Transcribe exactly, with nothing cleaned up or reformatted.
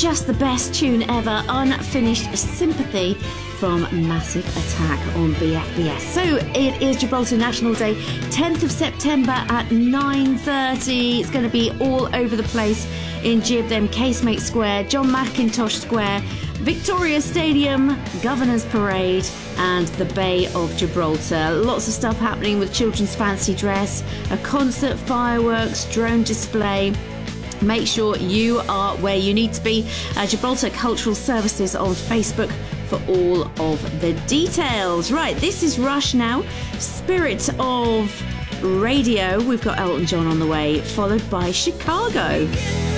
just the best tune ever, Unfinished Sympathy from Massive Attack on B F B S. So it is Gibraltar National Day, tenth of September at nine thirty. It's going to be all over the place in Gib, then Casemate Square, John Mackintosh Square, Victoria Stadium, Governor's Parade and the Bay of Gibraltar. Lots of stuff happening with children's fancy dress, a concert, fireworks, drone display. Make sure you are where you need to be. Uh, Gibraltar Cultural Services on Facebook for all of the details. Right, this is Rush now. Spirit of Radio. We've got Elton John on the way, followed by Chicago.